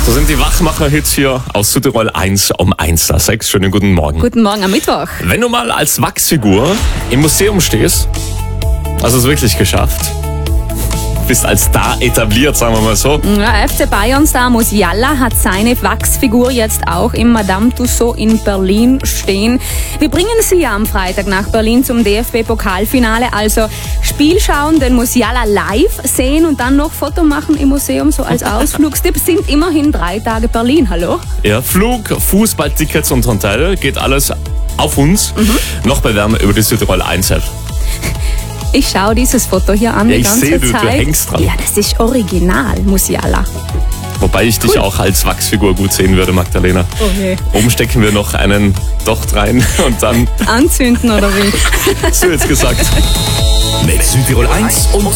Das sind die Wachmacher-Hits hier aus Südtirol 1 um 1:06. Schönen guten Morgen. Guten Morgen am Mittwoch. Wenn du mal als Wachsfigur im Museum stehst, hast du es wirklich geschafft. Bist als Star etabliert, sagen wir mal so. Ja, FC Bayern-Star Musiala hat seine Wachsfigur jetzt auch im Madame Tussauds in Berlin stehen. Wir bringen Sie ja am Freitag nach Berlin zum DFB-Pokalfinale. Also Spiel schauen, den Musiala live sehen und dann noch Foto machen im Museum, so als Ausflugstipp. Sind immerhin 3 Tage Berlin, hallo? Ja, Flug, Fußballtickets und Hotel, geht alles auf uns. Noch bewerben über die Südtirol 1 App. Ich schaue dieses Foto hier an die ganze sehe, du Zeit. hängst dran. Ja, das ist original, Musiala. Wobei ich dich auch als Wachsfigur gut sehen würde, Magdalena. Okay. Oben stecken wir noch einen Docht rein und dann Anzünden oder wie? hast du jetzt gesagt. Mit Südtirol 1 und